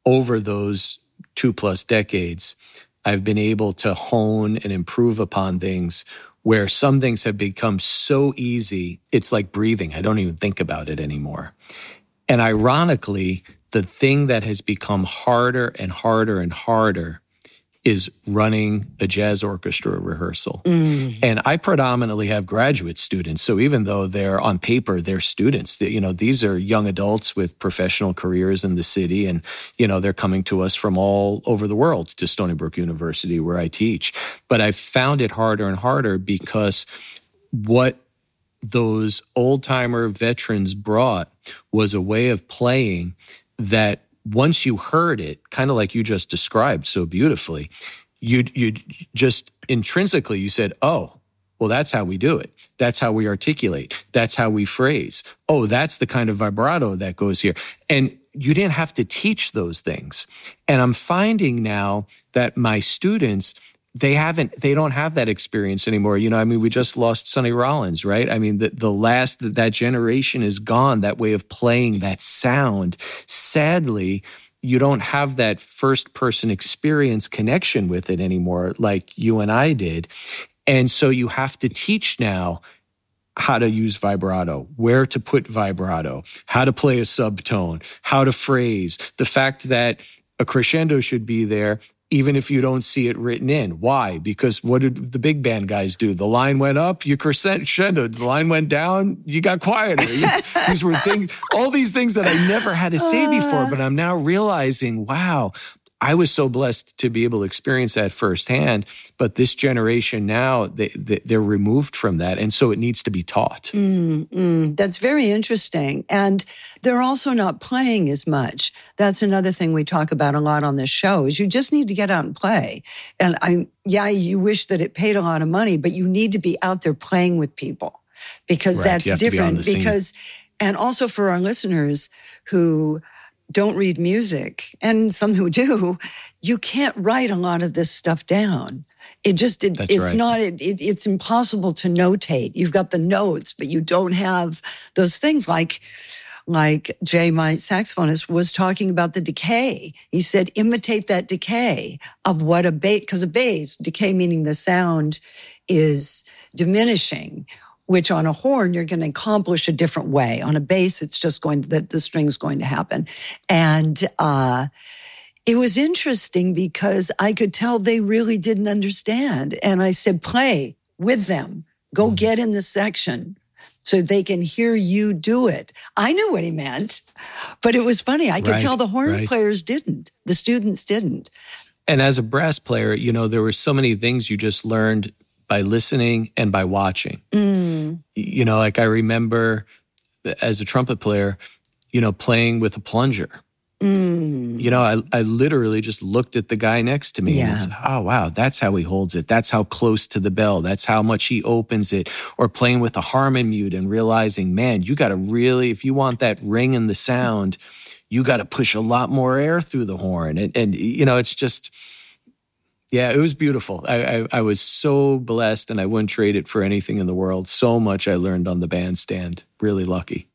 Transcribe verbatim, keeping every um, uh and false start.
over those two plus decades, I've been able to hone and improve upon things where some things have become so easy, it's like breathing. I don't even think about it anymore. And ironically, the thing that has become harder and harder and harder is running a jazz orchestra rehearsal. Mm. And I predominantly have graduate students. So even though they're on paper, they're students, you know, these are young adults with professional careers in the city. And, you know, they're coming to us from all over the world to Stony Brook University where I teach. But I've found it harder and harder because what those old-timer veterans brought was a way of playing that once you heard it, kind of like you just described so beautifully, you you just intrinsically, you said, oh, well, that's how we do it. That's how we articulate. That's how we phrase. Oh, that's the kind of vibrato that goes here. And you didn't have to teach those things. And I'm finding now that my students, they haven't, they don't have that experience anymore. You know, I mean, we just lost Sonny Rollins, right? I mean, the, the last, that generation is gone, that way of playing, that sound. Sadly, you don't have that first person experience connection with it anymore, like you and I did. And so you have to teach now how to use vibrato, where to put vibrato, how to play a subtone, how to phrase, the fact that a crescendo should be there, even if you don't see it written in. Why? Because what did the big band guys do? The line went up, you crescendoed. The line went down, you got quieter. These were things, all these things that I never had to say before, but I'm now realizing, wow, I was so blessed to be able to experience that firsthand. But this generation now, they, they, they're removed from that. And so it needs to be taught. Mm, mm, that's very interesting. And they're also not playing as much. That's another thing we talk about a lot on this show is you just need to get out and play. And I, yeah, you wish that it paid a lot of money, but you need to be out there playing with people because right. that's different. Be because, and also for our listeners who don't read music, and some who do, you can't write a lot of this stuff down. It just, it, it's right. not, it, it, it's impossible to notate. You've got the notes, but you don't have those things like, like Jay, my saxophonist, was talking about the decay. He said, imitate that decay of what a bass, because a bass, decay meaning the sound is diminishing, which on a horn, you're going to accomplish a different way. On a bass, it's just going to, the, the string's going to happen. And uh, it was interesting because I could tell they really didn't understand. And I said, play with them. Go mm-hmm. get in the section so they can hear you do it. I knew what he meant, but it was funny. I could right, tell the horn right. players didn't. The students didn't. And as a brass player, you know, there were so many things you just learned by listening and by watching. Mm. You know, like I remember as a trumpet player, you know, playing with a plunger. Mm. You know, I, I literally just looked at the guy next to me yeah. and said, oh, wow, that's how he holds it. That's how close to the bell. That's how much he opens it. Or playing with a harmon mute and realizing, man, you got to really, if you want that ring in the sound, you got to push a lot more air through the horn. And, and you know, it's just... Yeah, it was beautiful. I, I, I was so blessed and I wouldn't trade it for anything in the world. So much I learned on the bandstand. Really lucky.